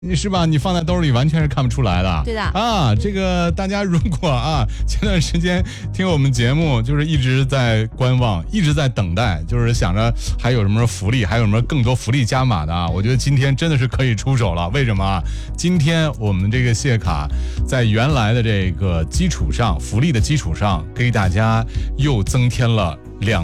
你是吧？你放在兜里完全是看不出来的。 对的啊，这个大家如果前段时间听我们节目，就是一直在观望，一直在等待，就是想着还有什么福利，还有什么更多福利加码的啊。我觉得今天真的是可以出手了。为什么啊？今天我们这个谢卡在原来的这个基础上，福利的基础上，给大家又增添了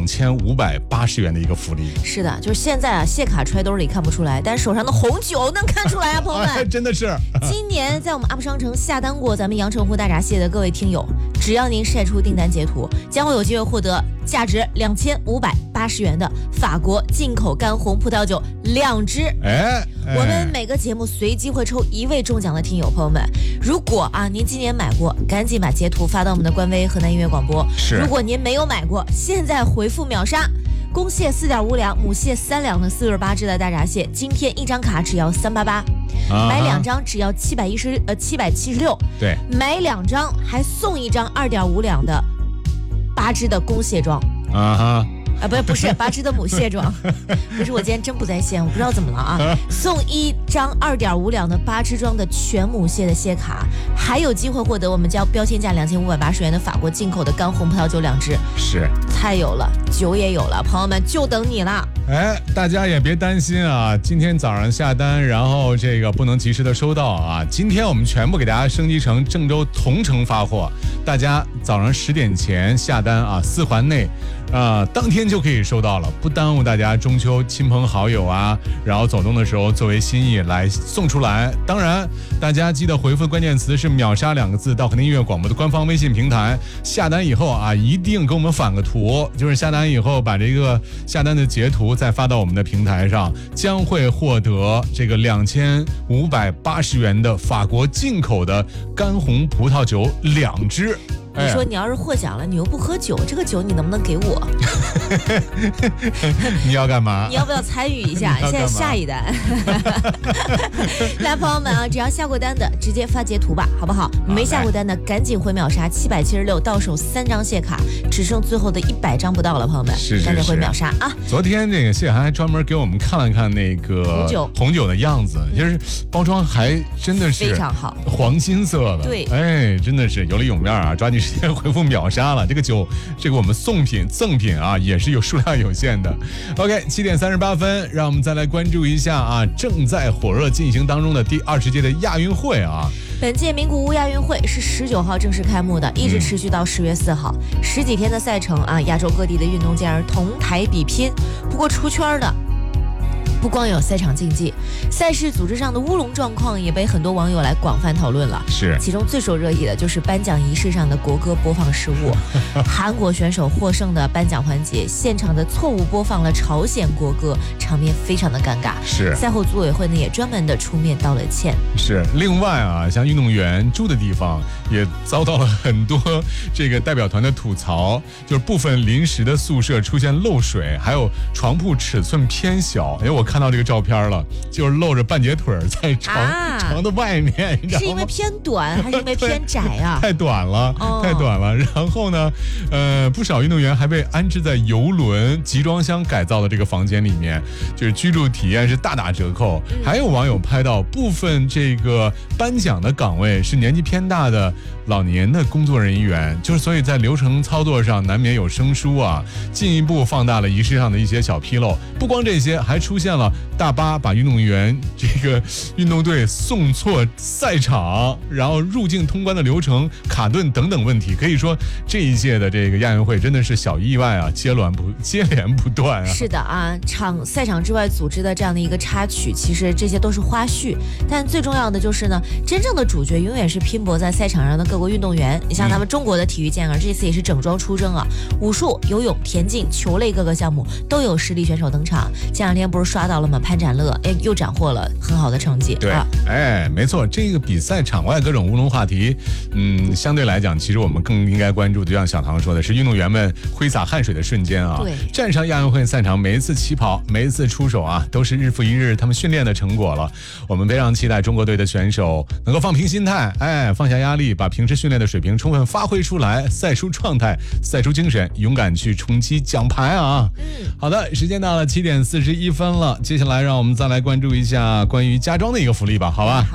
2580元的一个福利。 是的，就是现在谢卡揣兜里看不出来，但手上的红酒能看出来啊，朋友们。 真的是。 今年在我们 UP 商城下单过咱们阳澄湖大闸蟹的各位听友，只要您晒出订单截图，将会有机会获得价值2580元的法国进口干红葡萄酒2支。我们每个节目随机会抽1位中奖的听友，朋友们，如果您今年买过，赶紧把截图发到我们的官微河南音乐广播。 是。 如果您没有买过，现在回复秒杀。公蟹4.5两，母蟹3两的4对8只的大闸蟹，今天一张卡只要388，买2张只要776， 对， 买2张还送1张2.5两的8只的公蟹装。不是8只的母蟹装，不是，我今天真不在线，我不知道怎么了啊！送1张2.5两的8只装的全母蟹的蟹卡，还有机会获得我们交标签价2580元的法国进口的干红葡萄酒2支。 是， 菜有了，酒也有了，朋友们就等你了。 大家也别担心啊，今天早上下单，然后这个不能及时的收到啊。今天我们全部给大家升级成郑州同城发货，大家早上10点前下单啊，4环内。当天就可以收到了，不耽误大家中秋亲朋好友啊，然后走动的时候作为心意来送出来。当然，大家记得回复关键词是秒杀2个字到河南音乐广播的官方微信平台。下单以后一定给我们返个图，就是下单以后把这个下单的截图再发到我们的平台上，将会获得这个2580元的法国进口的干红葡萄酒2支。 你说你要是获奖了，你又不喝酒，这个酒你能不能给我？ 你要干嘛？ 你要不要参与一下？现在下一单。来，朋友们啊，只要下过单的直接发截图吧，好不好？没下过单的赶紧回秒杀776，到手3张蟹卡，只剩最后的100张不到了，朋友们，赶紧回秒杀啊！ 昨天这个谢涵还专门给我们看了看那个红酒的样子，就是包装还真的是非常好， 黄金色的。 对， 真的是有里有面啊！抓紧时间回复秒杀了，这个酒，这个我们赠品啊，也是有数量有限的。OK， 7点38分，让我们再来关注一下正在火热进行当中的第20届的亚运会啊。 本届名古屋亚运会是19号正式开幕的，一直持续到10月4号，10几天的赛程啊，亚洲各地的运动健儿同台比拼。不过出圈的不光有赛场竞技，赛事组织上的乌龙状况也被很多网友来广泛讨论了。 是， 其中最受热议的就是颁奖仪式上的国歌播放失误。韩国选手获胜的颁奖环节，现场的错误播放了朝鲜国歌，场面非常的尴尬。 是， 赛后组委会呢也专门的出面道了歉。 是，另外像运动员住的地方也遭到了很多这个代表团的吐槽，就是部分临时的宿舍出现漏水，还有床铺尺寸偏小。我看到这个照片了，就是露着半截腿在床的外面， 是因为偏短还是因为偏窄啊？ 太短了，太短了。然后呢，不少运动员还被安置在游轮集装箱改造的这个房间里面，就是居住体验是大打折扣。还有网友拍到部分这个颁奖的岗位是年纪偏大的老年的工作人员，就是所以在流程操作上难免有生疏啊，进一步放大了仪式上的一些小纰漏。不光这些，还出现了大巴把运动员这个运动队送错赛场，然后入境通关的流程卡顿等等问题。可以说这一届的这个亚运会真的是小意外啊，接连不断啊。 是的啊，赛场之外组织的这样的一个插曲，其实这些都是花絮，但最重要的就是呢，真正的主角永远是拼搏在赛场上的各国运动员。你像咱们中国的体育健儿，这次也是整装出征啊，武术、游泳、田径、球类各个项目都有实力选手登场。前2天不是刷到了吗？潘展乐又斩获了很好的成绩。 对，没错，这个比赛场外各种乌龙话题，相对来讲，其实我们更应该关注，就像小唐说的，是运动员们挥洒汗水的瞬间啊。 对， 站上亚运会赛场，每一次起跑，每一次出手都是日复一日他们训练的成果了。我们非常期待中国队的选手能够放平心态，放下压力，把平时训练的水平充分发挥出来，赛出状态，赛出精神，勇敢去冲击奖牌啊。好的，时间到了7点41分了。 接下来让我们再来关注一下关于家装的一个福利吧，好吧？